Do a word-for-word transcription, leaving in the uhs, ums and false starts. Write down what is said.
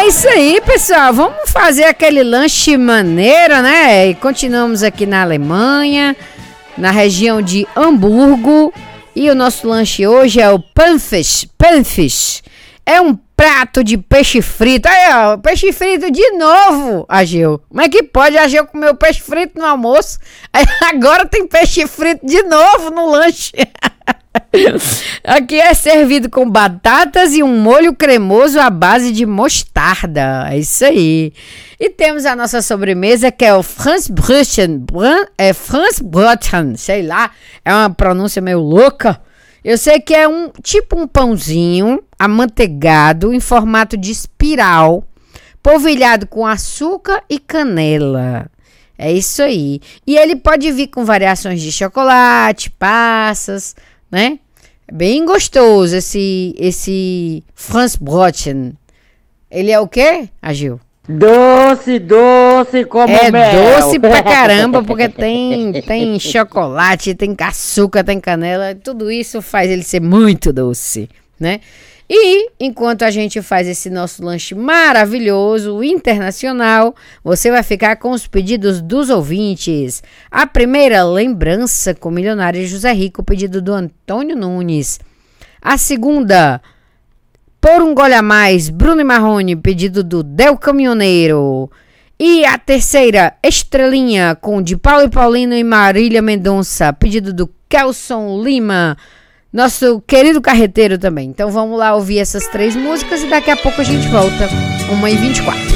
É isso aí, pessoal. Vamos fazer aquele lanche maneiro, né? E continuamos aqui na Alemanha, na região de Hamburgo. E o nosso lanche hoje é o Panfisch. Panfisch é um prato de peixe frito. Aí, ó, peixe frito de novo, Ageu. Como é que pode Ageu comer o peixe frito no almoço? Aí, agora tem peixe frito de novo no lanche. Aqui é servido com batatas e um molho cremoso à base de mostarda. É isso aí. E temos a nossa sobremesa, que é o Franzbrötchen. É Franzbrötchen, sei lá. É uma pronúncia meio louca. Eu sei que é um tipo um pãozinho amanteigado em formato de espiral, polvilhado com açúcar e canela. É isso aí. E ele pode vir com variações de chocolate, passas, né? É bem gostoso esse esse Franzbrötchen. Ele é o quê, Agil? Doce, doce como é mel. É doce pra caramba, porque tem, tem chocolate, tem açúcar, tem canela. Tudo isso faz ele ser muito doce, né? E enquanto a gente faz esse nosso lanche maravilhoso, internacional, você vai ficar com os pedidos dos ouvintes. A primeira, lembrança com o milionário José Rico, pedido do Antônio Nunes. A segunda, por um gole a mais, Bruno e Marrone, pedido do Del Caminhoneiro. E a terceira, Estrelinha, com de Paulo e Paulino e Marília Mendonça, pedido do Kelson Lima, nosso querido carreteiro também. Então vamos lá ouvir essas três músicas e daqui a pouco a gente volta. uma e vinte e quatro.